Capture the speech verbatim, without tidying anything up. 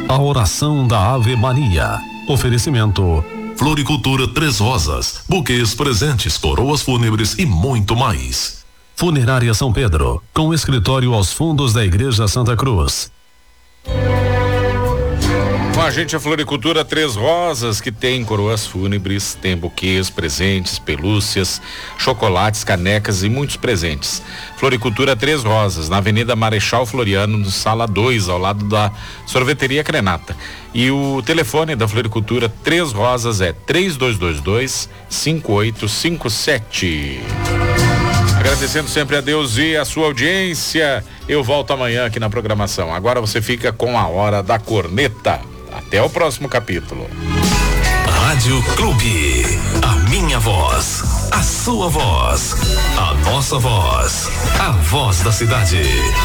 a oração da Ave Maria. Oferecimento Floricultura Três Rosas, buquês, presentes, coroas fúnebres e muito mais. Funerária São Pedro, com escritório aos fundos da Igreja Santa Cruz. Com a gente a Floricultura Três Rosas, que tem coroas fúnebres, tem buquês, presentes, pelúcias, chocolates, canecas e muitos presentes. Floricultura Três Rosas, na Avenida Marechal Floriano, no Sala dois, ao lado da Sorveteria Crenata. E o telefone da Floricultura Três Rosas é três dois dois dois, cinco oito cinco sete. Agradecendo sempre a Deus e a sua audiência. Eu volto amanhã aqui na programação. Agora você fica com a Hora da Corneta. Até o próximo capítulo. Rádio Clube. A minha voz. A sua voz. A nossa voz. A voz da cidade.